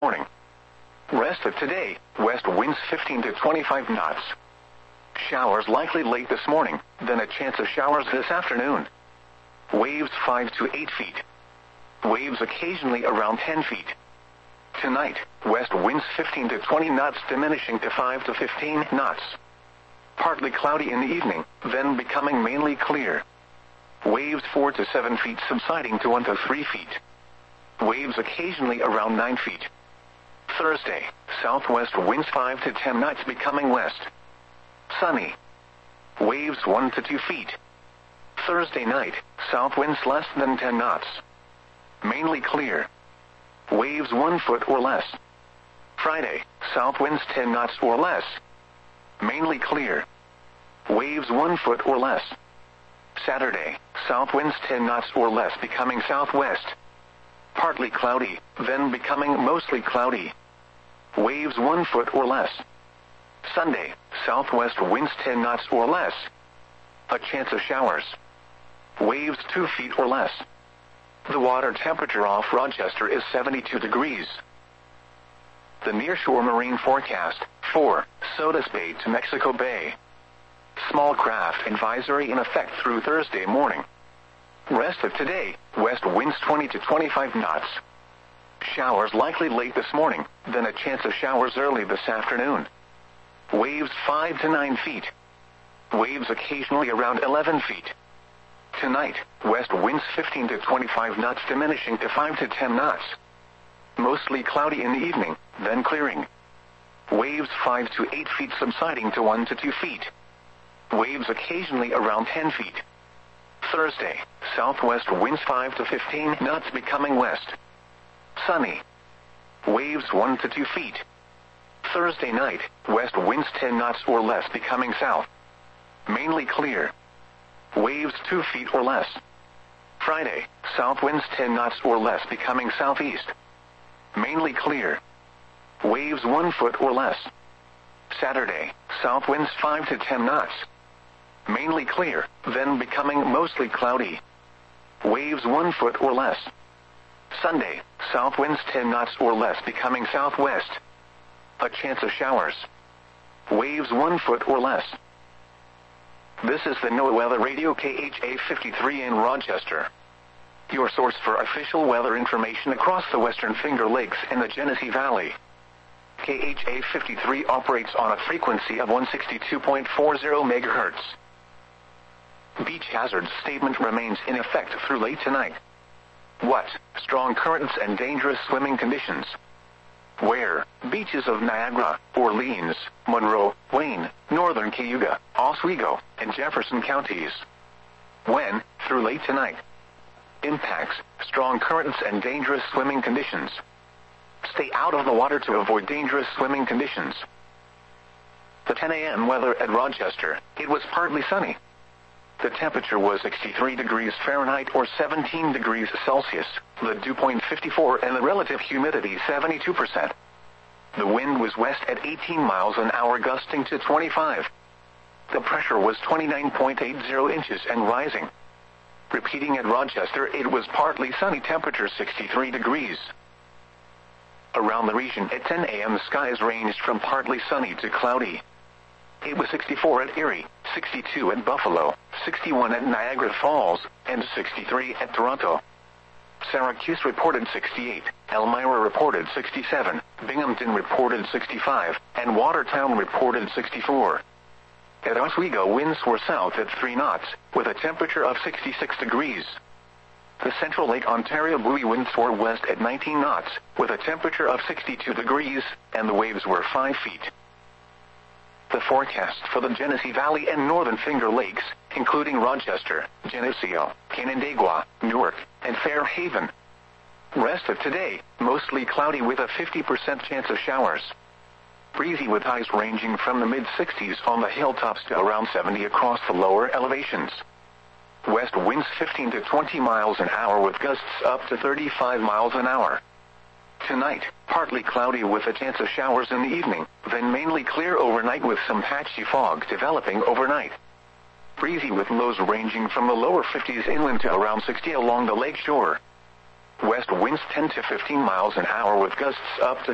morning. Rest of today, west winds 15 to 25 knots. Showers likely late this morning, then a chance of showers this afternoon. Waves 5 to 8 feet. Waves occasionally around 10 feet. Tonight, west winds 15 to 20 knots diminishing to 5 to 15 knots. Partly cloudy in the evening, then becoming mainly clear. Waves 4 to 7 feet subsiding to 1 to 3 feet. Waves occasionally around 9 feet. Thursday, southwest winds 5 to 10 knots becoming west. Sunny. Waves 1 to 2 feet. Thursday night, south winds less than 10 knots. Mainly clear. Waves 1 foot or less. Friday, south winds 10 knots or less. Mainly clear. Waves 1 foot or less. Saturday, south winds 10 knots or less becoming southwest. Partly cloudy, then becoming mostly cloudy. Waves 1 foot or less. Sunday, southwest winds 10 knots or less. A chance of showers. Waves 2 feet or less. The water temperature off Rochester is 72 degrees. The nearshore marine forecast, 4, Sodus Bay to Mexico Bay. Small craft advisory in effect through Thursday morning. Rest of today, west winds 20 to 25 knots. Showers likely late this morning, then a chance of showers early this afternoon. Waves 5 to 9 feet. Waves occasionally around 11 feet. Tonight, west winds 15 to 25 knots diminishing to 5 to 10 knots. Mostly cloudy in the evening, then clearing. Waves 5 to 8 feet subsiding to 1 to 2 feet. Waves occasionally around 10 feet. Thursday, southwest winds 5 to 15 knots becoming west. Sunny. Waves 1 to 2 feet. Thursday night, west winds 10 knots or less becoming south. Mainly clear. Waves 2 feet or less. Friday, south winds 10 knots or less becoming southeast. Mainly clear. Waves 1 foot or less. Saturday, south winds 5 to 10 knots. Mainly clear, then becoming mostly cloudy. Waves 1 foot or less. Sunday, south winds 10 knots or less becoming southwest. A chance of showers. Waves 1 foot or less. This is the NOAA Weather Radio KHA 53 in Rochester. Your source for official weather information across the Western Finger Lakes and the Genesee Valley. KHA 53 operates on a frequency of 162.40 MHz. Beach hazard statement remains in effect through late tonight. What? Strong currents and dangerous swimming conditions. Where? Beaches of Niagara, Orleans, Monroe, Wayne, Northern Cayuga, Oswego, and Jefferson counties. When? Through late tonight. Impacts: strong currents and dangerous swimming conditions. Stay out of the water to avoid dangerous swimming conditions. The 10 a.m. weather at Rochester, it was partly sunny. The temperature was 63 degrees Fahrenheit or 17 degrees Celsius, the dew point 54 and the relative humidity 72%. The wind was west at 18 miles an hour gusting to 25. The pressure was 29.80 inches and rising. Repeating at Rochester, it was partly sunny, temperature 63 degrees. Around the region at 10 a.m. skies ranged from partly sunny to cloudy. It was 64 at Erie, 62 at Buffalo, 61 at Niagara Falls, and 63 at Toronto. Syracuse reported 68, Elmira reported 67, Binghamton reported 65, and Watertown reported 64. At Oswego, winds were south at 3 knots, with a temperature of 66 degrees. The Central Lake Ontario buoy winds were west at 19 knots, with a temperature of 62 degrees, and the waves were 5 feet. The forecast for the Genesee Valley and Northern Finger Lakes, including Rochester, Geneseo, Canandaigua, Newark, and Fairhaven. Rest of today, mostly cloudy with a 50% chance of showers. Breezy with highs ranging from the mid-60s on the hilltops to around 70 across the lower elevations. West winds 15 to 20 miles an hour with gusts up to 35 miles an hour. Tonight, partly cloudy with a chance of showers in the evening, then mainly clear overnight with some patchy fog developing overnight. Breezy with lows ranging from the lower 50s inland to around 60 along the lake shore. West winds 10 to 15 miles an hour with gusts up to